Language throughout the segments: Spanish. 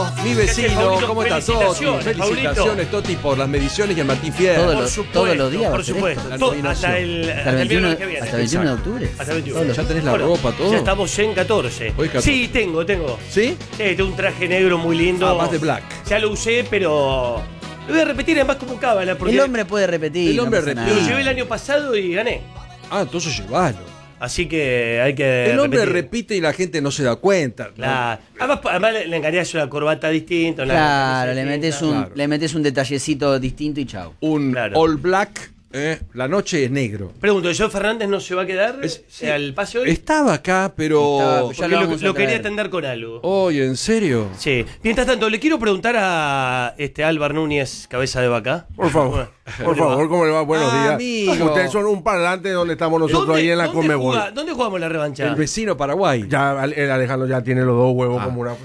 vecino, mi vecino, Pablito, ¿cómo estás, Toti? felicitaciones, Felicitaciones, Toti, por las mediciones y el Martín Fierro. Todos los días. Por supuesto. Hasta el viernes que viene. Hasta el 21 de octubre. Hasta el 21. Ya tenés la ropa, todo. Ya estamos en 14. Hoy 14. Sí, tengo. ¿Sí? Tengo un traje negro muy lindo. Más de black. Ya lo usé, pero lo voy a repetir además como cábala. Porque El hombre puede repetir. El hombre no pasa repite. lo nada. llevé el año pasado y gané. Ah, entonces llevalo. Así que hay que El hombre repetir. repite y la gente no se da cuenta. Claro. Además le engañás una corbata distinta. una Claro, camisa le distinta. metes un detallecito distinto y chao. Un Claro. all black, la noche es negro. Pregunto, ¿Joe Fernández no se va a quedar Sí. al pase hoy? Estaba acá, pero... Estaba- ya Porque lo vamos a lo quería traer. atender con algo. Oye, ¿en serio? Sí. Mientras tanto, le quiero preguntar a Álvaro Núñez, cabeza de vaca. Por favor, ¿Cómo por le va? favor, ¿cómo le va? Buenos días. Amigo. Ustedes son un parlante donde estamos nosotros ahí en la Conmebol. ¿Dónde jugamos la revancha? El vecino Paraguay. Ya el Alejandro ya tiene los dos huevos como una...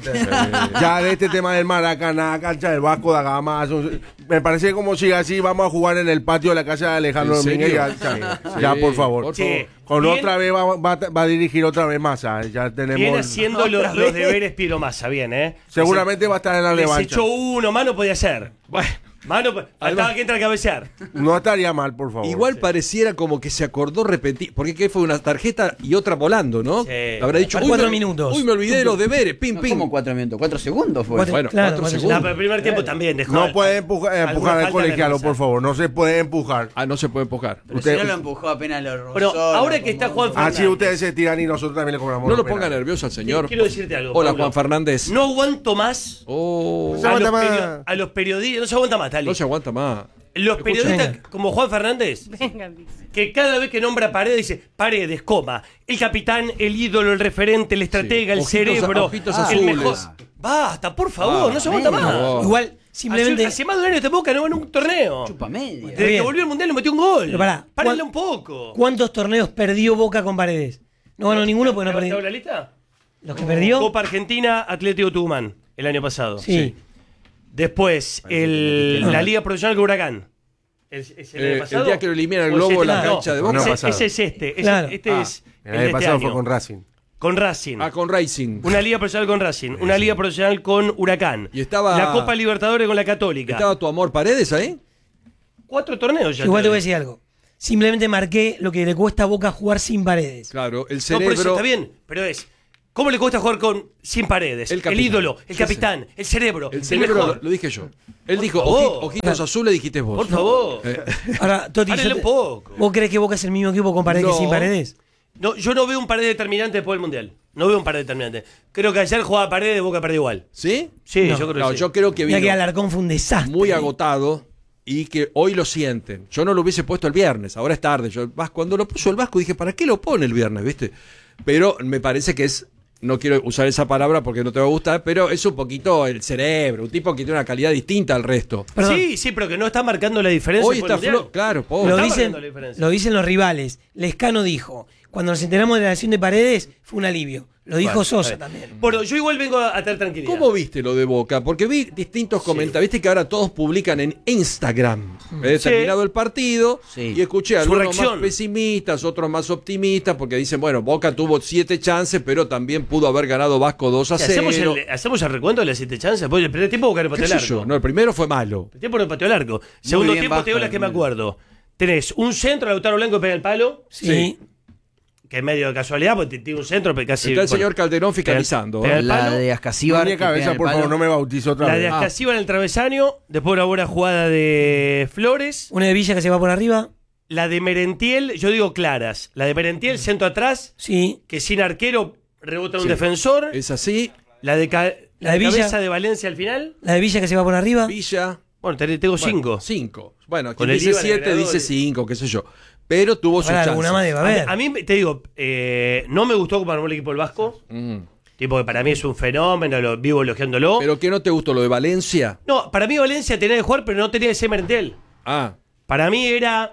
Ya de este tema del Maracaná, cancha del Vasco da Gama, me parece como si así vamos a jugar en el patio de la casa de Alejandro ¿En serio? Domínguez. Ya, por favor. Sí. Con Bien. otra vez va a dirigir otra vez Massa. Ya tenemos... Viene haciendo los deberes Piero Massa, bien, ¿eh? Seguramente va a estar en la Les revancha. echó uno, mano podía ser. Bueno, Mano, faltaba que entra a cabecear. No estaría mal, por favor. igual pareciera como que se acordó repetir. Porque ¿qué fue? Una tarjeta y otra volando, ¿no? Sí. Habrá dicho, A 4 minutos. Uy, me olvidé de los deberes. Pim, No, pim. ¿cómo 4 minutos? 4 segundos fue. Cuatro- Bueno, Claro, 4 cuatro segundos. No, pero el primer tiempo también dejó. No puede empujar alguna al falta colegialo, de por favor. No se puede empujar. Ah, no se puede empujar. Pero Usted- si no lo empujó apenas lo rozó. Pero ahora lo que está acomodó. Juan Así ustedes se tiran y nosotros también le cobramos. No los lo ponga penales. nervioso al señor. Quiero decirte algo. Hola, Pablo. Juan Fernández. No aguanto más Oh, Se aguanta más. a los periodistas. No se aguanta más, Tali. no se aguanta más. Los periodistas Venga. como Juan Fernández, que cada vez que nombra Paredes dice Paredes, coma, el capitán, el ídolo, el referente, el estratega, el Ojitos- cerebro, ojitos el azules. mejor. Basta, por favor, no se aguanta venga. más. favor. Igual, simplemente. Hace más de un año te Boca no ganó un torneo. Chupa media. Desde que Bien. volvió al mundial no metió un gol. Pero pará, Párenle un poco. ¿Cuántos torneos perdió Boca con Paredes? No ganó ninguno porque no ¿Te hago perdió. la lista? Los que perdió. Copa Argentina, Atlético Tucumán, el año pasado. Sí. Después, la Liga Profesional con Huracán. ¿Es el año pasado? El día que lo elimina el ¿O globo es en la este? cancha de No, Boca. no, Ese es este. Claro. Este es El el de año este pasado año. fue con Racing. Con Racing. Ah, con Racing. Una liga profesional con Racing. Una liga profesional con Huracán. Y estaba- La Copa Libertadores con la Católica. ¿Estaba tu amor Paredes ahí? 4 torneos ya. Igual te voy a decir algo. Simplemente marqué lo que le cuesta a Boca jugar sin Paredes. Claro, el No, por cerebro. eso está bien, pero es. ¿Cómo le cuesta jugar sin Paredes? El El, capitán. ídolo, el Ya capitán, el cerebro. El cerebro mejor. lo dije yo. Él Por dijo, favor. ojitos azules, dijiste vos. Por favor. Ahora, Toti, Párenle un poco. ¿vos crees que Boca es el mismo equipo con Paredes No. que sin Paredes? No, yo no veo un Paredes determinante después del Mundial. No veo un Paredes determinante. Creo que ayer jugaba Paredes, Boca perdió igual. ¿Sí? Sí, No. yo creo No, que sí. yo creo que Mira vino que Alarcón fue un desastre. muy agotado y que hoy lo sienten. Yo no lo hubiese puesto el viernes, ahora es tarde. Cuando lo puso el Vasco dije, ¿para qué lo pone el viernes? ¿Viste? Pero me parece que es, no quiero usar esa palabra porque no te va a gustar, pero es un poquito el cerebro, un tipo que tiene una calidad distinta al resto. Perdón. Sí, pero que no está marcando la diferencia. Hoy por el está Mundial. claro, pobre. Lo Está dicen, marcando la diferencia. lo dicen los rivales. Lescano dijo, cuando nos enteramos de la lesión de Paredes, fue un alivio. Lo dijo Bueno, Sosa está bien. también. Bueno, yo igual vengo a traer tranquilidad. ¿Cómo viste lo de Boca? Porque vi distintos comentarios. Viste que ahora todos publican en Instagram. Terminado el partido Sí. y escuché a Su algunos más reacción. pesimistas, otros más optimistas, porque dicen, bueno, Boca tuvo 7 chances, pero también pudo haber ganado Vasco 2-0. ¿Hacemos el recuento de las 7 chances? Porque el primer tiempo Boca no ¿Qué pateó el sé yo? arco. No, el primero fue malo. El tiempo no pateó el arco. Segundo bien, tiempo te digo Vasco, las que me el- acuerdo. Tenés un centro a Lautaro Blanco que pega el palo, Sí. que es medio de casualidad, porque tiene un centro pero casi. Está el señor bueno, Calderón pega- fiscalizando. pega ¿eh? el La palo. de Ascasíbar. Ponle que pega en cabeza, el por palo. favor, no me bautizo otra La vez. de Ascasiba en el travesaño, después una buena jugada de Flores, Una de Villa que se va por arriba. la de Merentiel, yo digo claras, la de Merentiel, centro atrás, Sí. que sin arquero rebota un Sí. defensor, Es así. la de, La de Villa. cabeza de Valencia al final, La de Villa que se va por arriba. Villa. bueno, tengo 5. 5. Bueno, Con quien el dice IVA en el 7 agregado dice y- 5, qué sé yo. Pero tuvo sus Ahora, chances. alguna más debe haber. A mí, te digo, no me gustó cómo armó el equipo del Vasco, Mm. tipo que para mí es un fenómeno, lo vivo elogiándolo. ¿Pero qué no te gustó lo de Valencia? No, para mí Valencia tenía que jugar, pero no tenía que ser Merentiel. Ah, Para mí era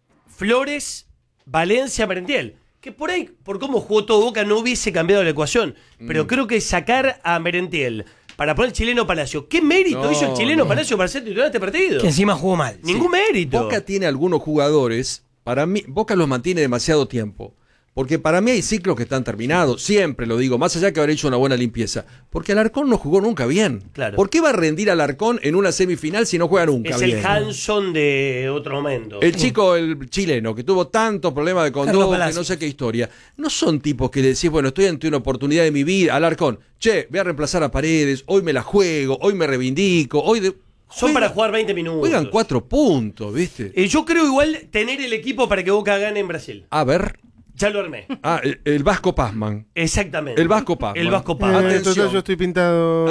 Flores, Valencia, Merentiel. Que por ahí, por cómo jugó todo Boca, no hubiese cambiado la ecuación. Pero creo que sacar a Merentiel para poner el chileno Palacio. ¿Qué mérito No, hizo el chileno no. Palacio para ser titular de este partido? Que encima jugó mal. Ningún mérito. Boca tiene algunos jugadores, para mí, Boca los mantiene demasiado tiempo. Porque para mí hay ciclos que están terminados, siempre lo digo, más allá que haber hecho una buena limpieza. Porque Alarcón no jugó nunca bien. Claro. ¿Por qué va a rendir Alarcón en una semifinal si no juega nunca Es bien? el Hanson de otro momento. El chico, el chileno, que tuvo tantos problemas de Carlos conducta, que Palacios. no sé qué historia. No son tipos que le decís, bueno, estoy ante una oportunidad de mi vida. Alarcón, che, voy a reemplazar a Paredes, hoy me la juego, hoy me reivindico, Son para jugar 20 minutos. Juegan 4 puntos, ¿viste? Yo creo igual tener el equipo para que Boca gane en Brasil. A ver. Ya lo armé. El Vasco Pazman. Exactamente. El Vasco Pazman. El Vasco Pazman. Atención. Entonces yo estoy pintado.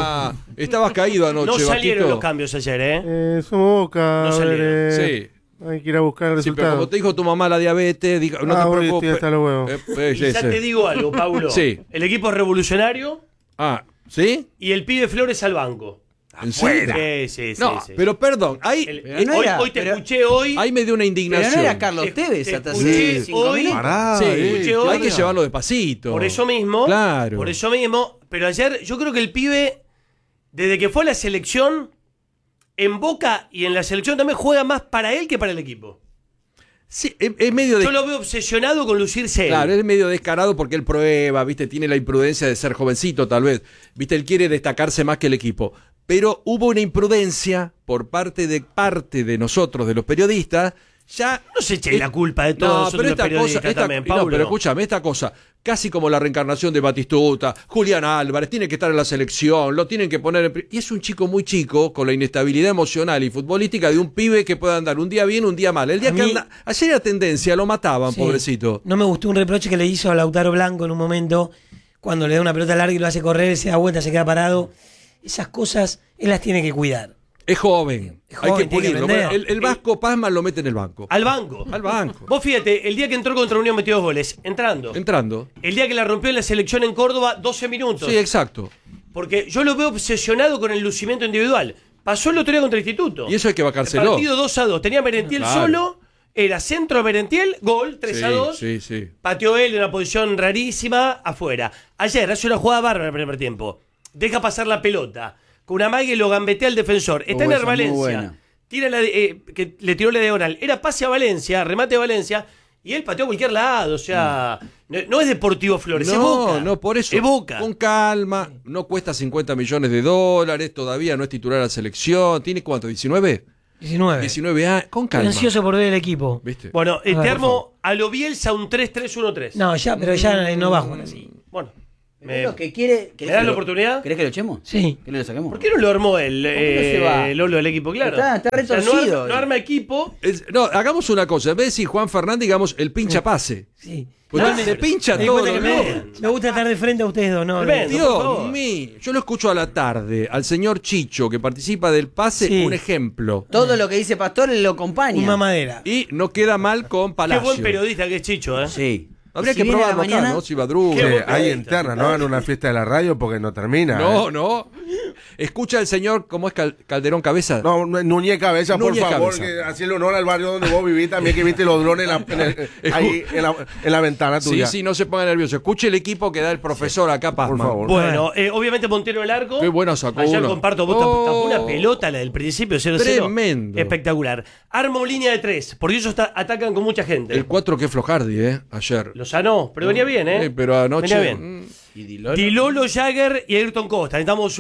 Estabas caído anoche, No salieron Vasquito. los cambios ayer, ¿eh? Somos Boca. No a ver, salieron. Sí. Hay que ir a buscar el Sí, pero resultado. como te dijo tu mamá la diabetes, no te hoy preocupes. estoy hasta los huevos. Y ya te digo algo, Paulo. Sí. El equipo es revolucionario ¿Sí? y el pibe Flores al banco. ¿En serio? Sí. No, pero perdón, ahí Hoy te escuché hoy. ahí me dio una Pero indignación. no era Carlos Te- Tevez te hasta escuché hace 5 hoy. minutos. Pará, Sí, escuché hoy. hay que llevarlo despacito. Por eso mismo. Claro. Por eso mismo. Pero ayer yo creo que el pibe, desde que fue a la selección, en Boca y en la selección también juega más para él que para el equipo. Sí, es medio de... Yo lo veo obsesionado con lucirse él. Claro, es medio descarado porque él prueba, ¿viste? Tiene la imprudencia de ser jovencito, tal vez. ¿Viste? Él quiere destacarse más que el equipo. Pero hubo una imprudencia por parte de nosotros, de los periodistas. Ya No se eche la culpa de todos nosotros los periodistas también, Paulo. No, pero escúchame, esta cosa, casi como la reencarnación de Batistuta, Julián Álvarez, tiene que estar en la selección, lo tienen que poner y es un chico muy chico, con la inestabilidad emocional y futbolística de un pibe que puede andar un día bien, un día mal. El día A que mí- anda, ayer era tendencia, lo mataban, Sí. pobrecito. No me gustó un reproche que le hizo a Lautaro Blanco en un momento, cuando le da una pelota larga y lo hace correr, se da vuelta, se queda parado. Esas cosas él las tiene que cuidar. Es joven, Es hay joven, que tiene que pulirlo. aprender. Bueno, el Vasco Pazman lo mete en el banco. Al banco. Al banco. Vos fíjate, el día que entró contra Unión metió 2 goles, entrando. Entrando. El día que la rompió en la selección en Córdoba, 12 minutos. Sí, exacto. Porque yo lo veo obsesionado con el lucimiento individual. Pasó el otro día contra el Instituto. Y eso hay que bacárselo. Partido 2-2. Tenía Merentiel Claro. solo. Era centro Merentiel, gol, 3-2. Sí, sí. Pateó él en una posición rarísima, afuera. Ayer hace una jugada bárbara en el primer tiempo. Deja pasar la pelota. Con una mague lo gambetea al defensor. Está en esa es muy Valencia. buena. Tira que le tiró la diagonal. Era pase a Valencia, remate a Valencia. Y él pateó a cualquier lado. O sea, no es Deportivo Flores, es Boca. No, por eso. Es Boca. Con calma, no cuesta $50 millones, todavía no es titular a la selección. ¿Tiene cuánto? ¿19? 19. 19 años. Con Estoy calma. ansioso por ver el equipo. ¿Viste? Bueno, ver, te por armo a lo Bielsa un 3-3-1-3. No, ya, pero ya no va a jugar así. Bueno, Pero lo que quiere. ¿me das la oportunidad? ¿Querés que lo echemos? Sí. ¿Que lo saquemos? ¿Por qué no lo armó él, qué no se va? Lolo del equipo? Claro. Está O sea, retorcido. no arma equipo. No, hagamos una cosa. En vez de decir Juan Fernández, digamos el pincha pase. Sí. Porque No, se pincha Me di todo. cuenta que ¿no? me gusta estar de frente a ustedes dos, ¿no? Tremendo. por Dios favor. mío, yo lo escucho a la tarde al señor Chicho que participa del pase, Sí. un ejemplo. Todo lo que dice Pastor lo acompaña. Un mamadera. Y no queda mal con Qué Palacio. buen periodista que es Chicho, ¿eh? Sí. Habría Y si que viene a la probarlo acá, mañana, ¿no? Si Badru. Qué buen Hay periodista. interna, no hagan una fiesta de la radio porque no termina. No. Escucha el señor, ¿cómo es Calderón Cabeza? No, Núñez Cabeza, Núñez por favor, Cabeza. que hacerle honor al barrio donde vos vivís también, que viste los drones ahí en la ventana Sí, tuya. sí, no se ponga nervioso. Escuche el equipo que da el profesor acá, Pazman. Por favor. Bueno, obviamente Montero el arco. Qué bueno sacó Ayer uno. comparto, vos tapó una pelota, la del principio, 0-0. Tremendo. Espectacular. Armo línea de 3, porque ellos atacan con mucha gente. El 4 que Flojardi, ayer. Lo sanó, pero venía bien, ¿eh? Sí, pero anoche. Venía bien. ¿Y Dilolo? Dilolo, Jagger y Ayrton Costa. Necesitamos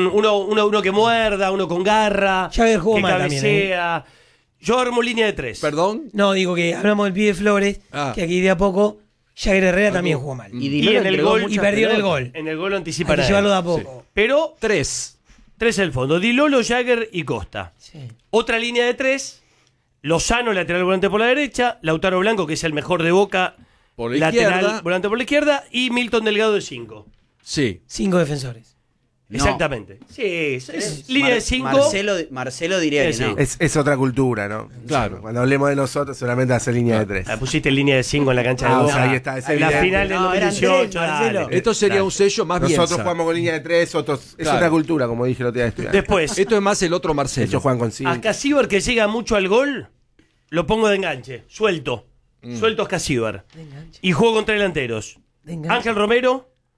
uno que muerda, uno con garra, Jagger jugó que mal también, cabecea. Yo armo línea de 3. Perdón. No, digo que hablamos del pibe Flores, Ah. que aquí de a poco Jagger Herrera también jugó mal. Y Y Dilolo en el entregó gol muchas y perdió en el pelotas. gol. En el gol lo anticipa Hay que nadie. llevarlo de a poco. Pero 3. 3 en el fondo. Dilolo, Jagger y Costa. Sí. Otra línea de 3. Lozano, lateral volante por la derecha. Lautaro Blanco, que es el mejor de Boca, Por la lateral izquierda. volante por la izquierda. Y Milton Delgado de 5. Sí. 5 defensores. No. Exactamente. Sí, es línea de 5. Marcelo diría Sí, que no. sí. Es otra cultura, ¿no? Claro. Cuando hablemos de nosotros, solamente hace línea de 3. Pusiste línea de 5 en la cancha de Ah, o Boca. sea, ahí está, es la evidente. final del No, eran 2018. tres, Marcelo. dale. Esto sería un sello más bien. Nosotros jugamos con línea de 3, otros. Es Claro. otra cultura, como dije el otro día de estudiar. Después, Esto es más el otro Marcelo. Ellos juegan con 5. a Casíbar, que llega mucho al gol, lo pongo de enganche. Suelto. Suelto a Casíbar. De enganche. Y juego contra delanteros. De enganche. Ángel Romero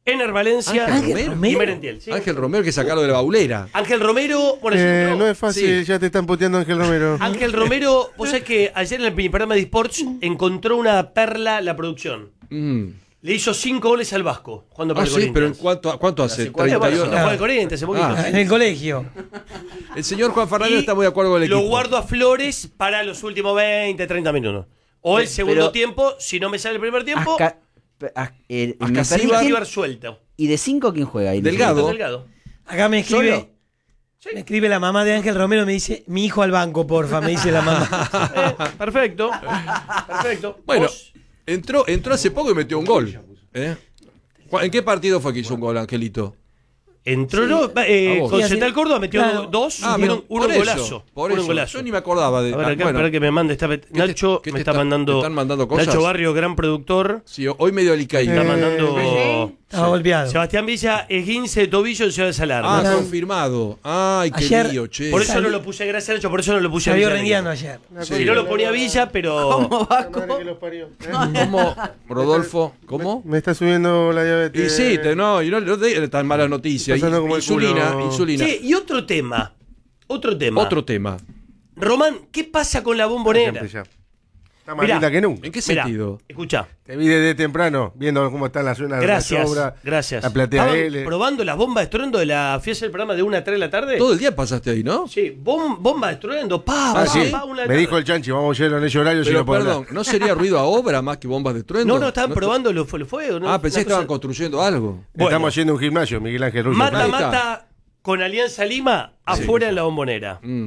Ener Valencia Ángel Romero. y Merentiel. ¿sí? Ángel Romero, que sacarlo de la baulera. Ángel Romero, bueno, No es fácil, Sí. ya te están puteando Ángel Romero. Ángel Romero, vos sabés que ayer en el programa de eSports encontró una perla la producción. Le hizo 5 goles al Vasco jugando para Ah, el sí, pero Corinthians. ¿cuánto hace? Bueno, 38. jugó al Corinthians hace poquito. Ah. En el colegio. El señor Juan Fernández Y está muy de acuerdo con el lo equipo. guardo a Flores para los últimos 20, 30 minutos. O el segundo pero- tiempo, si no me sale el primer tiempo, me Ascasíbar perdí River suelto. ¿Y de 5 quién juega ahí? Delgado. Delgado. Acá me escribe. ¿Solo? Me escribe la mamá de Ángel Romero, me dice, mi hijo al banco, porfa, me dice la mamá. Perfecto. Perfecto. Bueno, Vos- entró hace poco y metió un gol. ¿Eh? ¿En qué partido fue que hizo un gol, Angelito? entró ¿no? A vos. Con Sí, Central así- Córdoba metió claro. 2 Ah, y pero uno por eso, golazo. por Uno eso. golazo. Yo ni me acordaba de. A ver, acá, bueno, espera que me mande. Nacho qué me te está está- mandando. te están mandando cosas? Nacho Barrio, gran productor. sí, hoy medio alicaído. Está mandando. Estaba golpeado. Sebastián Villa, esguince de tobillo en Ciudad de Salar. Ah, Ajá. confirmado. Ay, qué Ayer- lío, che. Por eso Salió- no lo puse, gracias Nacho, por eso no lo puse a Salió Villa. rengueando ayer. Si no lo ponía Villa, pero. ¿Cómo Vasco? ¿Cómo, Rodolfo? ¿Cómo? Me está subiendo la diabetes. Y sí, y no te tan malas noticias. Pasando como el Insulina, culo. insulina. Sí, y otro tema. Otro tema. Otro tema. Román, ¿qué pasa con la bombonera? Siempre ya. Está más Mirá. linda que nunca. ¿En qué Mirá, sentido? escuchá. Te vi desde temprano viendo cómo están las zonas Gracias, de la obra. gracias. La platea ¿Estaban L. probando las bombas de estruendo de la fiesta del programa de 1 a 3 de la tarde? Todo el día pasaste ahí, ¿no? Sí, bomba de estruendo, Ah, sí. 1 de la Me dijo tarde. el chanchi, vamos a llevarlo en ese horario si Pero no puedo perdón, hablar. ¿no sería ruido a obra más que bombas de estruendo? No, estaban probando los fuegos. ¿no? Ah, pensé que Una cosa- estaban construyendo algo. Bueno. Estamos haciendo un gimnasio, Miguel Ángel Russo. Mata, Ahí está. mata con Alianza Lima, afuera en la bombonera. Mm.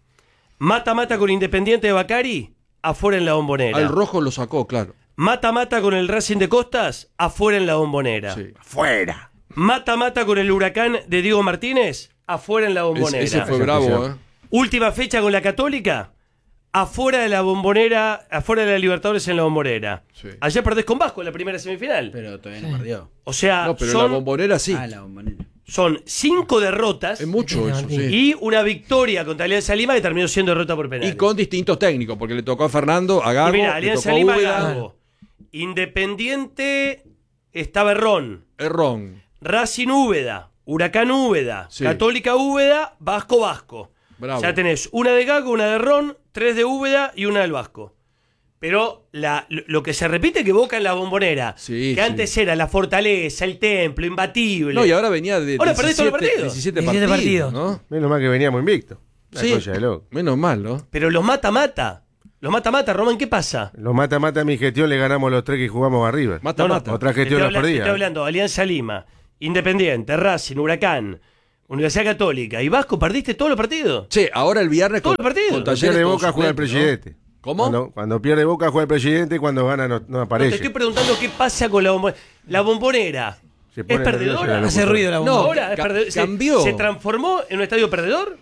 Mata, mata con Independiente de Bacari, afuera en la bombonera. Al rojo lo sacó, claro. Mata, mata con el Racing de Costas, afuera en la bombonera. Sí. ¡Fuera! Mata, mata con el Huracán de Diego Martínez, afuera en la bombonera. Ese fue Ese bravo, fue- ¿eh? Última fecha con la Católica, afuera de la bombonera, afuera de la Libertadores en la bombonera. Sí. Ayer perdés con Vasco en la primera semifinal. Pero todavía no perdió. O sea, No, pero la son, bombonera sí. Ah, la bombonera. son 5 derrotas Es mucho eso, sí. y una victoria contra Alianza Lima que terminó siendo derrota por penales. Y con distintos técnicos, porque le tocó a Fernando, a Y Gago, mira, le Alianza tocó a Lima, Úbeda, Gago. Independiente está Berrón. Errón. Racing Úbeda, Huracán Úbeda, Sí. Católica Úbeda, Vasco Vasco. Bravo. Ya tenés una de Gago, una de Ron, 3 de Úbeda y una del Vasco. Pero lo que se repite es que Boca en la bombonera, Sí, que sí. antes era la fortaleza, el templo, imbatible. No, y ahora venía de Ahora perdés todos los partidos. 17 17 partidos, partidos. ¿no? Menos mal que veníamos invictos. La Sí, cosa de loco. menos mal, ¿no? Pero los mata-mata. Los mata-mata, Román, ¿qué pasa? Los mata-mata a mi gestión le ganamos los 3 que jugamos arriba. Mata, mata. Otra Te gestión estoy la perdía. Estoy hablando Alianza Lima, Independiente, Racing, Huracán, Universidad Católica y Vasco, perdiste todos los partidos. Che, ahora el viernes Todo el partido. con Cuando Talleres pierde con Boca juega el suplente, ¿no? presidente. ¿Cómo? Cuando pierde Boca juega el presidente y cuando gana no No, te aparece. estoy preguntando qué pasa con la bombonera. La bombonera Se es pone nervioso perdedora. la Hace ruido la bomba. No, Ahora es cambió. ¿Se transformó en un estadio perdedor?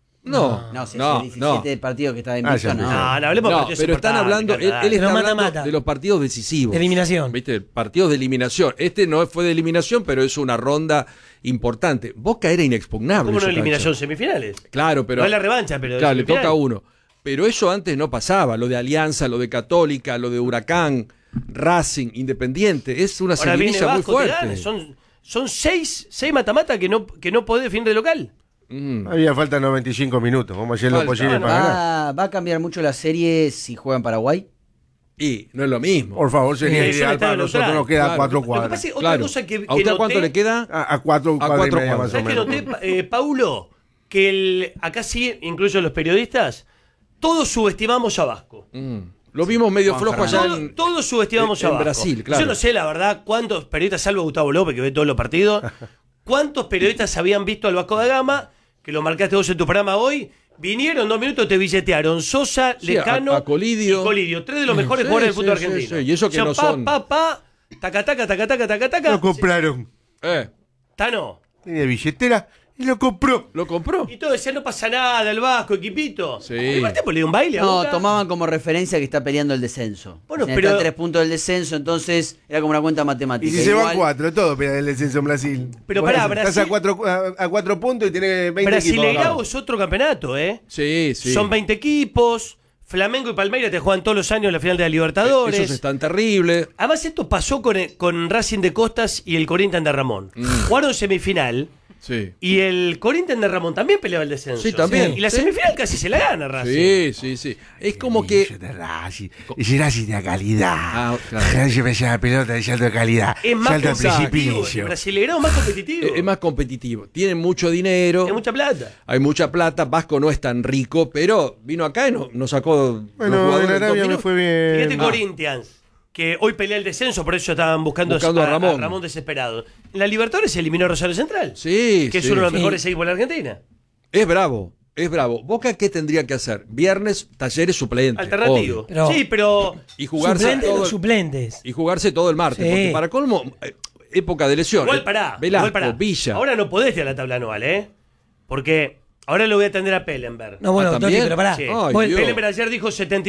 No, No, si no, hace 17 partidos que está en Ah, visto, ya no. empezó. No, hablemos de No, partidos pero están importantes, hablando, él carnal. está Pero hablando mata-mata. de los partidos decisivos. De eliminación. ¿Viste? Partidos de eliminación. Este no fue de eliminación, pero es una ronda importante. Boca era inexpugnable. ¿Cómo en no su eliminación cancha. semifinales? Claro, pero. No es la revancha, pero Claro, le semifinal. toca a uno. Pero eso antes no pasaba. Lo de Alianza, lo de Católica, lo de Huracán, Racing, Independiente. Es una Ahora viene seguidilla muy Vasco, te fuerte. gana. Son seis mata-mata que no podés definir de local. Había falta 95 minutos. Vamos a hacer lo Falta. posible para ganar. ¿Va a cambiar mucho la serie si juega en Paraguay? Y no es lo mismo. Por favor, sería Es un ideal estadio para nosotros. neutral. Nos queda Claro. 4 Lo que cuadras. pasa es otra Claro. cosa que ¿A usted noté- cuánto le queda? A 4 cuadras y cuatro media más cuadras. o ¿Sabes que menos. noté, Paulo? Que acá sí, incluyo los periodistas, todos subestimamos a Vasco. Lo vimos medio Juan flojo allá Fernando. en. Todos subestimamos en a Vasco. Brasil, claro. Yo no sé, la verdad, cuántos periodistas, salvo Gustavo López, que ve todos los partidos, cuántos periodistas habían visto al Vasco da Gama, que lo marcaste vos en tu programa hoy, vinieron 2 minutos, te billetearon Sosa, Sí, Lecano a Colidio. y Colidio, 3 de los mejores Sí, jugadores del sí, fútbol sí, argentino. sí, y eso que O sea, no son- taca, taca. Lo compraron. Tano. Tiene billetera y lo compró. ¿Lo compró? Y todo decía, no pasa nada, el Vasco, equipito. Sí. Igual te le dio un baile a No, Boca. tomaban como referencia que está peleando el descenso. Bueno, Está pero- a 3 puntos del descenso, entonces era como una cuenta matemática. Y si se van Igual- 4, todo pega el descenso en Brasil. Pero pará, Estás Brasil- a 4 puntos y tenés 20 Brasileirao equipos. es otro campeonato, ¿eh? Sí, sí. Son 20 equipos, Flamengo y Palmeiras te juegan todos los años la final de la Libertadores. Esos están terribles. Además, esto pasó con Racing de Costas y el Corinthians de Ramón. Jugaron semifinal. Sí. Y el Corinthians de Ramón también peleaba el descenso. Sí, también. Y la Sí. semifinal casi se la gana Racing. Sí, sí, sí. Es como que. Y Racing de calidad. Ah, claro. Racing me llama pelota de salto de calidad. Es más Salto al competitivo. El precipicio. brasileirado es más competitivo. Es más competitivo. Tienen mucho dinero. Hay mucha plata. Hay mucha plata. Vasco no es tan rico, pero vino acá y nos sacó. los Bueno, jugadores en en dos Arabia me minutos. fue bien. Fíjate Corinthians, que hoy pelea el descenso, por eso estaban buscando Buscando a Ramón. Ramón desesperado. En la Libertadores se eliminó a Rosario Central, Sí, que es sí. uno de los Sí. mejores equipos de la Argentina. Es bravo. Es bravo. ¿Boca qué tendría que hacer? Viernes, Talleres suplente. Alternativo. obvio. Pero- Sí, pero Y jugarse Suplentes todo, los suplentes. y jugarse todo el martes. Sí. Porque para colmo, época de lesión. igual pará. Velasco, igual pará. Villa. Ahora no podés ir a la tabla anual, ¿eh? Porque ahora lo voy a atender a Pellenberg. No, bueno, Ah, Toti, ¿también? pero pará. Sí. Ay, Vos- Dios. Pellenberg ayer dijo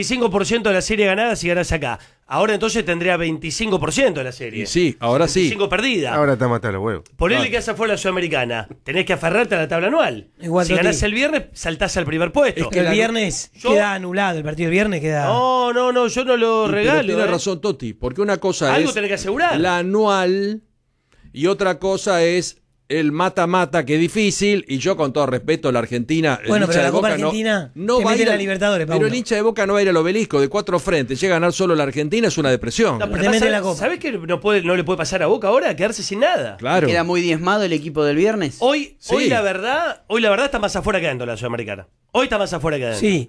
75% de la serie ganada si ganás acá. Ahora entonces tendría 25% de la serie. Y sí, ahora sí. 25 perdida. Ahora está matando los huevos. Ponele Claro. que hace afuera la Sudamericana. Tenés que aferrarte a la tabla anual. Igual, si Toti. ganás el viernes, saltás al primer puesto. Es Que el la- viernes Yo- queda anulado. El partido del viernes queda. No, yo no lo Y, pero regalo. tiene ¿eh? razón Toti, porque una cosa Algo es tenés que asegurar. la anual y otra cosa es el mata-mata, que es difícil, y yo con todo respeto, la Argentina, el Bueno, hincha pero la de Copa Boca Argentina no te va a mete ir en la al- Libertadores, pero Paulo. el hincha de Boca no va a ir al obelisco de 4 frentes, llega a ganar solo la Argentina, es una depresión. No, Te pero mete además, en la Copa. ¿sabés que no le puede pasar a Boca ahora? Quedarse sin nada. Claro. Queda muy diezmado el equipo del viernes. Hoy Sí. la verdad está más afuera que adentro la Sudamericana. Hoy está más afuera que adentro. Sí.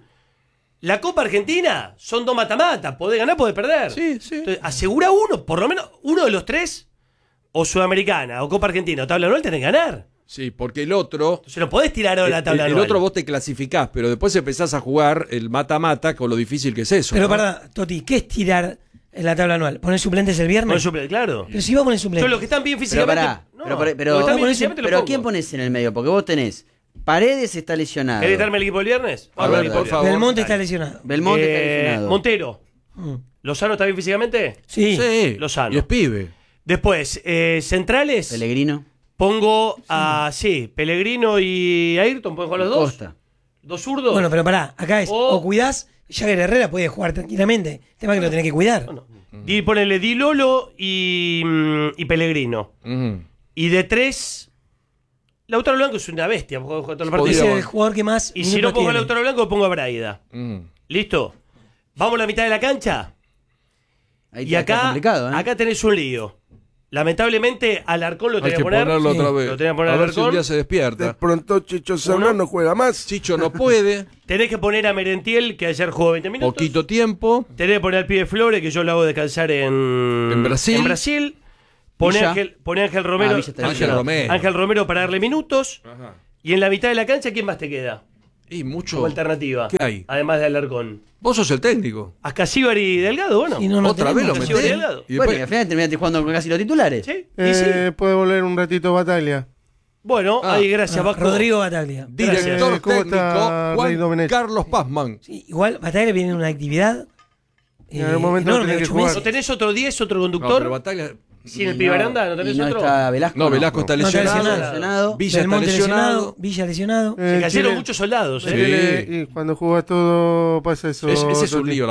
La Copa Argentina son 2 mata-mata. Podés ganar, podés perder. Sí, sí. Entonces, asegura uno, por lo menos uno de los 3, o Sudamericana, o Copa Argentina, o tabla anual, tenés que ganar. Sí, porque el otro... Entonces no podés tirar ahora la tabla el anual. otro vos te clasificás, pero después empezás a jugar el mata-mata con lo difícil que es eso. Pero ¿no? perdón, Toti, ¿qué es tirar en la tabla anual? ¿Poner suplentes el viernes? Claro. Pero si va a poner suplentes. Son los que están bien Pero físicamente. pará. no, pero, los que están bien pero, físicamente los ¿a pongo. quién pones en el medio? Porque vos tenés. Paredes está lesionado. ¿Querés darme el equipo el viernes? A Vamos al ver, equipo por el favor. viernes. Belmonte está Dale. lesionado. Belmonte está lesionado. Montero. Mm. ¿Lozano está bien físicamente? Sí. Sí, Lozano. y es pibe. Después, centrales. Pellegrino. Pongo a, Pellegrino y Ayrton. ¿Pueden jugar los dos? Costa. ¿Dos zurdos? Bueno, pero pará, acá es O- o cuidás, Jagger Herrera puede jugar tranquilamente. El tema es que lo tenés que cuidar. Bueno, ponele Di Lolo y Pellegrino. Ujú. Y de 3, Lautaro Blanco es una bestia. Juega todos los Podría partidos. Es el jugador que más. Y si no minutos pongo a tiene. Lautaro Blanco, pongo a Braida. Ujú. ¿Listo? Vamos a la mitad de la cancha. Ahí Y está acá, complicado, ¿eh? acá tenés un lío. Lamentablemente, Alarcón lo Hay tenía que que poner. ponerlo Sí. otra vez. Lo tenía que poner a ver si un Alarcón. día se De despierta. pronto Chicho Serrano no juega más. Chicho no puede, Tenés que poner a Merentiel, que ayer jugó 20 minutos. poquito tiempo. Tenés que poner al pibe Flores, que yo lo hago descansar en Brasil. En Brasil. Poné Villa. Ángel Romero. Villa está Ángel lesionado. Romero. Ángel Romero para darle minutos. Y en la mitad de la cancha, ¿quién más te queda? Y mucho. Como alternativa. ¿Qué hay? Además de Alarcón. Vos sos el técnico. Ascasíbar y Delgado, bueno. Y no, no Otra vez lo tenemos. Así metés. Delgado. Y Bueno, después- y al final terminaste jugando con casi los titulares. ¿Sí? Y sí. Puede volver un ratito Bataglia. Bueno, Ah. ahí gracias, Vasco. Rodrigo Bataglia. Director ¿Cómo técnico está Rey Juan Domenech? Carlos Pazman. Sí, igual Bataglia viene en una actividad. En algún momento enorme, tenés que 8 jugar. meses. ¿No tenés otro 10, otro No, conductor? pero Bataglia. Sin el pibe Aranda, ¿no tenés y no otro? está Velasco. No, Velasco está No está lesionado. lesionado. Villa está Belmonte lesionado. Villa lesionado. Se cayeron Chile- muchos soldados, Sí. ¿eh? Chile, y cuando juega todo pasa eso. Ese es un Toti. lío.